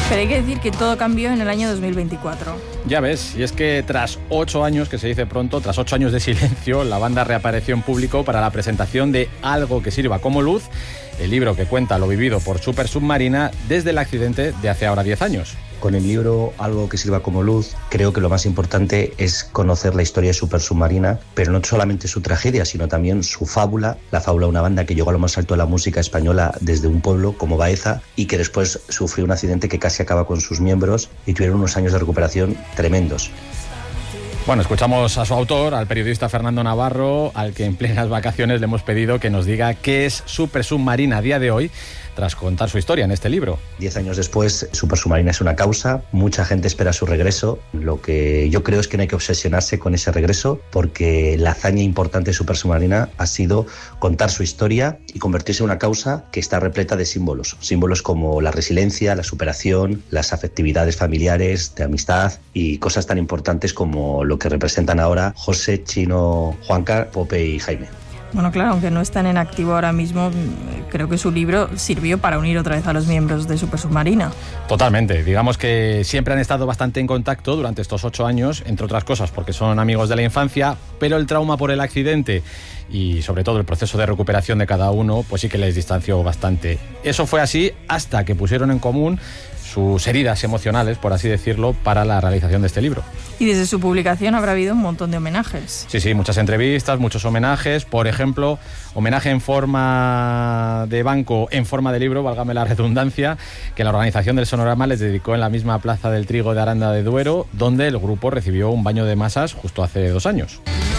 Pero hay que decir que todo cambió en el año 2024. Ya ves, y es que tras 8 años, que se dice pronto, tras 8 años de silencio, la banda reapareció en público para la presentación de Algo que sirva como luz, el libro que cuenta lo vivido por Super Submarina desde el accidente de hace ahora 10 años. Con el libro Algo que sirva como luz, creo que lo más importante es conocer la historia de Super Submarina, pero no solamente su tragedia, sino también su fábula, la fábula de una banda que llegó a lo más alto de la música española desde un pueblo como Baeza y que después sufrió un accidente que casi acaba con sus miembros y tuvieron unos años de recuperación tremendos. Bueno, escuchamos a su autor, al periodista Fernando Navarro, al que en plenas vacaciones le hemos pedido que nos diga qué es Super Submarina a día de hoy, tras contar su historia en este libro. 10 años después, Super Submarina es una causa, mucha gente espera su regreso. Lo que yo creo es que no hay que obsesionarse con ese regreso, porque la hazaña importante de Super Submarina ha sido contar su historia y convertirse en una causa que está repleta de símbolos. Símbolos como la resiliencia, la superación, las afectividades familiares, de amistad y cosas tan importantes como lo que representan ahora José, Chino, Juanca, Pope y Jaime. Bueno, claro, aunque no están en activo ahora mismo, creo que su libro sirvió para unir otra vez a los miembros de Super Submarina. Totalmente. Digamos que siempre han estado bastante en contacto durante estos 8 años, entre otras cosas porque son amigos de la infancia, pero el trauma por el accidente y sobre todo el proceso de recuperación de cada uno, pues sí que les distanció bastante. Eso fue así hasta que pusieron en común sus heridas emocionales, por así decirlo, para la realización de este libro. Y desde su publicación habrá habido un montón de homenajes. Sí, muchas entrevistas, muchos homenajes. Por ejemplo, homenaje en forma de banco, en forma de libro, válgame la redundancia, que la organización del Sonorama les dedicó en la misma Plaza del Trigo de Aranda de Duero, donde el grupo recibió un baño de masas justo hace 2 años.